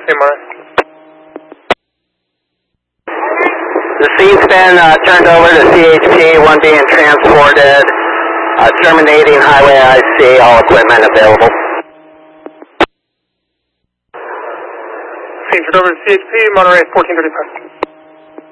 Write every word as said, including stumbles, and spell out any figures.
Okay, Monterey. The scene's been uh, turned over to C H P, one being transported, uh, terminating highway I C, all equipment available. Scene turned over to C H P, Monterey fourteen thirty-five.